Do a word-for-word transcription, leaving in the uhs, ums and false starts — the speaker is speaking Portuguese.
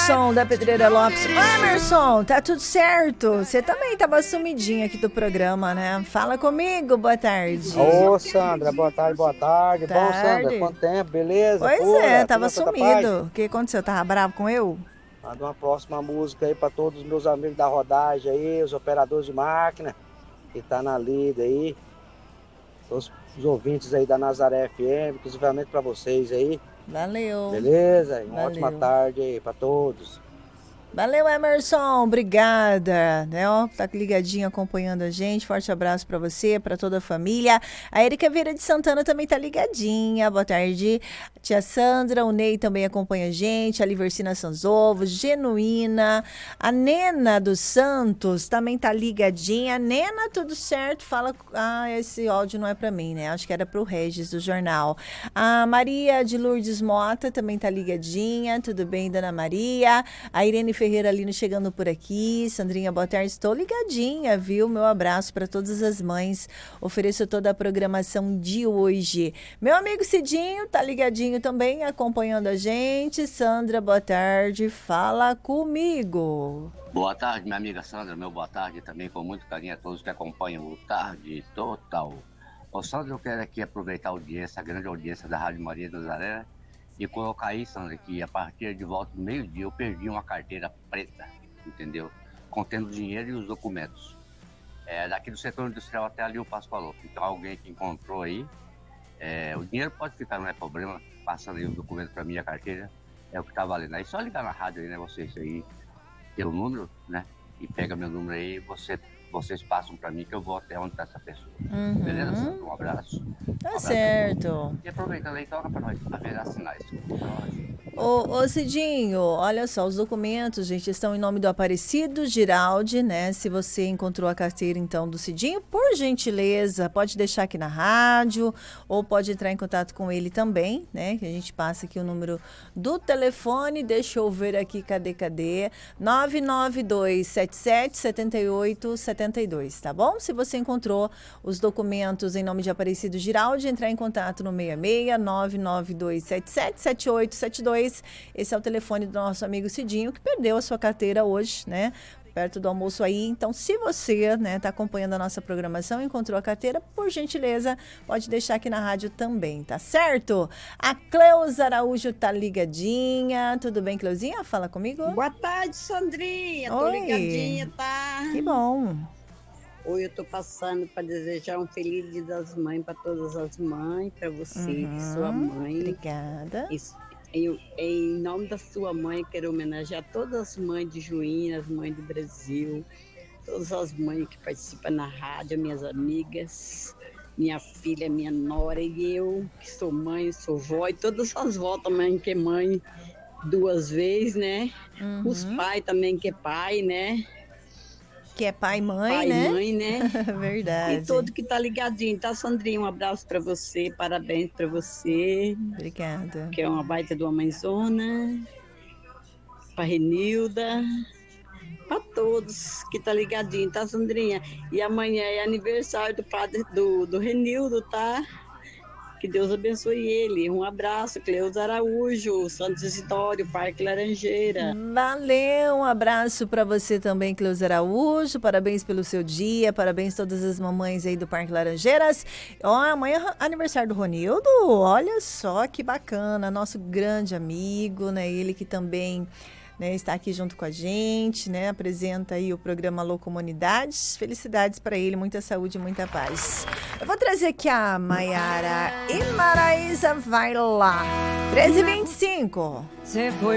Emerson da Pedreira Lopes. Ô, Emerson, tá tudo certo? Você também tava sumidinho aqui do programa, né? Fala comigo, boa tarde. Ô, Sandra, boa tarde, boa tarde. tarde. Bom, Sandra, quanto tempo, beleza? Pois Pura, é, tava Santa sumido. O que aconteceu? Tava bravo com eu? Manda uma próxima música aí pra todos os meus amigos da rodagem aí, os operadores de máquina, que tá na lida aí. Os, os ouvintes aí da Nazaré F M, principalmente pra vocês aí. Valeu. Beleza? Uma Valeu. ótima tarde aí pra todos. Valeu, Emerson, obrigada, né, ó, tá ligadinho acompanhando a gente, forte abraço pra você, pra toda a família. A Erika Vieira de Santana também tá ligadinha, boa tarde, tia Sandra, o Ney também acompanha a gente, a Liversina Sanzovo, Genuína, a Nena dos Santos também tá ligadinha. Nena, tudo certo? Fala, ah, esse áudio não é pra mim, né, acho que era pro Regis do jornal. A Maria de Lourdes Mota também tá ligadinha, tudo bem, dona Maria? A Irene Ferreira Lino chegando por aqui. Sandrinha, boa tarde, estou ligadinha, viu? Meu abraço para todas as mães. Ofereço toda a programação de hoje. Meu amigo Cidinho tá ligadinho também, acompanhando a gente. Sandra, boa tarde, fala comigo. Boa tarde, minha amiga Sandra, meu boa tarde também, com muito carinho a todos que acompanham o Tarde Total. Ô Sandra, eu quero aqui aproveitar a audiência, a grande audiência da Rádio Maria da Nazaré, e colocar aí, Sandra, que a partir de volta do meio-dia eu perdi uma carteira preta, entendeu? Contendo dinheiro e os documentos. É, daqui do setor industrial até ali o Pascoaloto. Então alguém que encontrou aí, é, o dinheiro pode ficar, não é problema, passando aí os documentos para mim, a carteira, é o que tá valendo. Aí só ligar na rádio aí, né, vocês aí, ter o número, né, e pega meu número aí, você, vocês passam para mim que eu vou até onde tá essa pessoa. Uhum. Beleza, Sandra? Um abraço. Tá um abraço certo. E aproveitando aí, toca para nós, haverá sinais. Ô, ô Cidinho, olha só, os documentos, gente, estão em nome do Aparecido Giraldi, né? Se você encontrou a carteira, então, do Cidinho, por gentileza, pode deixar aqui na rádio ou pode entrar em contato com ele também, né? Que a gente passa aqui o número do telefone, deixa eu ver aqui, cadê, cadê? nove nove dois sete sete sete oito sete dois, tá bom? Se você encontrou os documentos em nome de Aparecido Giraldi, entrar em contato no seis seis nove nove dois sete sete sete oito sete dois. Esse é o telefone do nosso amigo Cidinho, que perdeu a sua carteira hoje, né? Perto do almoço aí. Então, se você, né, tá acompanhando a nossa programação, encontrou a carteira, por gentileza, pode deixar aqui na rádio também, tá certo? A Cleusa Araújo tá ligadinha. Tudo bem, Cleuzinha? Fala comigo. Boa tarde, Sandrinha. Tô Oi. ligadinha, tá? Que bom. Hoje eu tô passando para desejar um feliz Dia das Mães para todas as mães, para você, Uhum. que sua mãe. Obrigada. Isso. Eu, em nome da sua mãe, quero homenagear todas as mães de Juína, as mães do Brasil, todas as mães que participam na rádio, minhas amigas, minha filha, minha nora e eu, que sou mãe, sou vó, e todas as vós também, que é mãe duas vezes, né? Uhum. Os pais também, que é pai, né? Que é pai e mãe, pai né? Pai e mãe, né? Verdade. E todo que tá ligadinho, tá, Sandrinha? Um abraço pra você, parabéns pra você. Obrigada. Que é uma baita de uma mãezona. Pra Renilda. Pra todos que tá ligadinho, tá, Sandrinha? E amanhã é aniversário do padre do, do Renildo, tá? Que Deus abençoe ele. Um abraço, Cleusa Araújo, Santos Isidório, Parque Laranjeira. Valeu, um abraço para você também, Cleusa Araújo. Parabéns pelo seu dia, parabéns a todas as mamães aí do Parque Laranjeiras. Ó, amanhã é aniversário do Ronildo, olha só que bacana, nosso grande amigo, né? Ele que também... né, está aqui junto com a gente, né, apresenta aí o programa Alô Comunidades. Felicidades para ele, muita saúde e muita paz. Eu vou trazer aqui a Maiara e Maraísa, vai lá. treze e vinte e cinco. Você foi